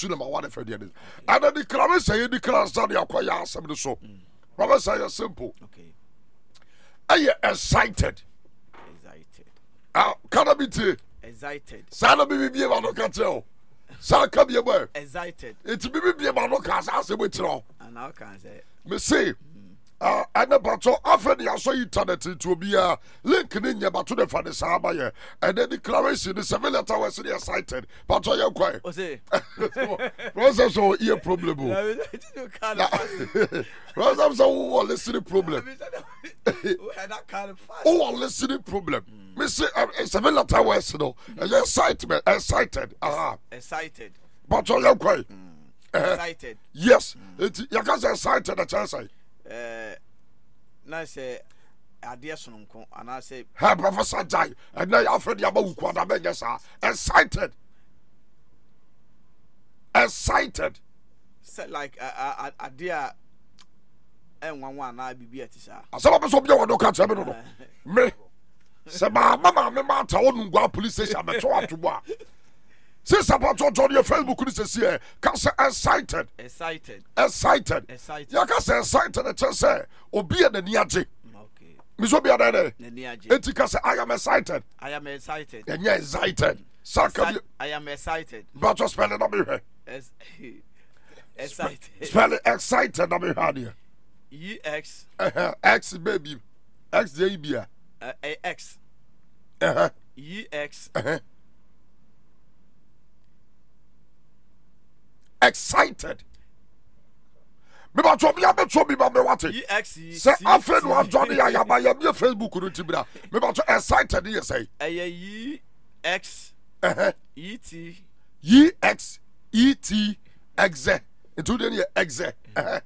to them what if they and then the crowd say you declare that you acquire some so Robert say simple Okay. Are you excited? Can I be excited? Sana be about no catch. Sana come your boy. Excited. It's be about no cast as a witch. And how can I say? Me say, and about so often you saw internet to be a link in your but to the father Sabaya, and then declaration the 7 letter was excited, but I am quiet. Rosa, so ear problem. Rosa, so listening problem. Oh, listening problem. Me say 7 letter was no, excitement, excited. Excited. But I am quiet. Excited. Yes, you can say excited at chance. Na say adeɛ sononko and I say hey Professor Jai and now I've heard about Ukwada Benjasa excited say like adeɛ one na bibi atisa asaba be so bia wodo ka che me no me se mama me ma ta wonu gwa police station me to atobo a se support on your Facebook ni se see ka say excited ya ka say excited e che say obi e nani age okay me so bia there nani age enti ka say I am excited and you excited saka I am excited but just spell it na me excited spell it excited na me here EX X baby X JB X EX excited me ba to me ba me wate EX say afen wa Johnny ayaba ya me Facebook no tibra me ba to excited you say EX ET exe into the exe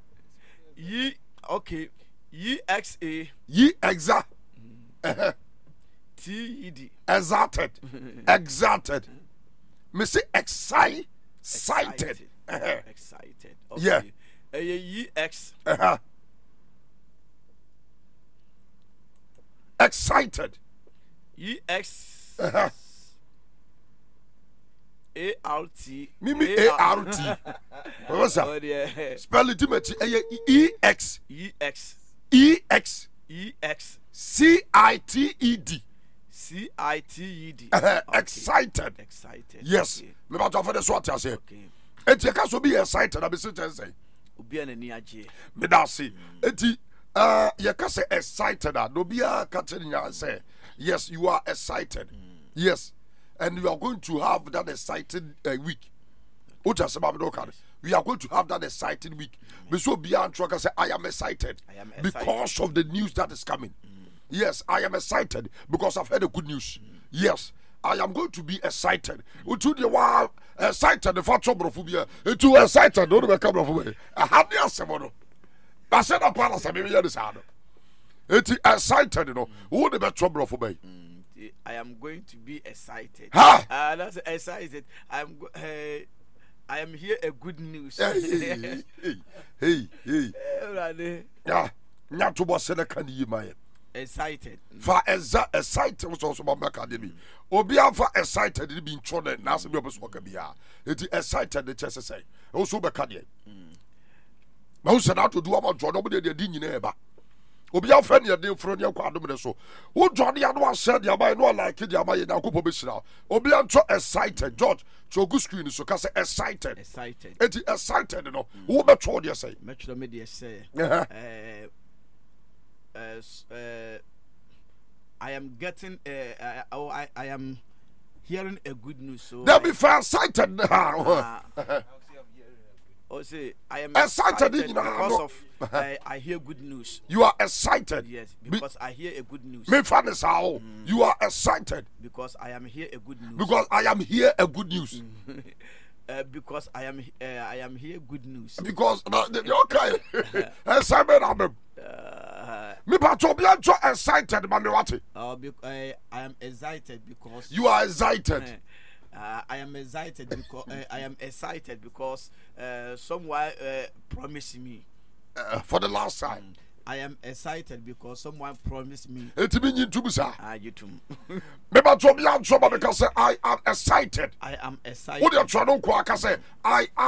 okay EXA exa TED exalted me say excited okay. Yeah EX excited EX ART Mimi ART what's that spell it me EX CITED excited yes me ba to for the sort I say enti ka so be excited I be say obi anani age me da say enti you can say excited no be a catching say yes you are excited yes and you are going to have that exciting week what just about me we are going to have that exciting week me so beyond truck say I am excited because of the news that is coming yes I am excited because I've heard the good news yes I am going to be excited. To the wow, excited the fat trouble too excited. Don't be come from me. I had the answer. I said a palace. I mean, it's excited. You know, who the trouble for me? I am going to be excited. That's excited. I am here. A good news. Hey. Yeah. Not to boss in a can you my. Excited. For excited was also my academy. Obia for excited it being thrown and now some people walk a it is excited the chest say. Also be caddy. Most not to do about John nobody they didn't neighbor. Obia friend your deal from your quadrum so. Who John the other one said ya by no like it ya by na couple bishra. Obia so excited George so good screen so can say excited. It is excited you know. Who be told you say? Metro media say. I am getting I am hearing a good news so they'll be excited now. Oh say I am excited because of I hear good news. You are excited. Yes, because I hear a good news. Me fan is how you are excited because I am here a good news. Because I am here a good news. Because I am here good news. Because okay. Excited me patrol be excited man what? I am excited because you are excited. I am excited because someone promised me for the last time. I am excited because someone promised me. It mean you too, sir. You too. Me patrol be because I am excited. I am excited. What you trying to say? I am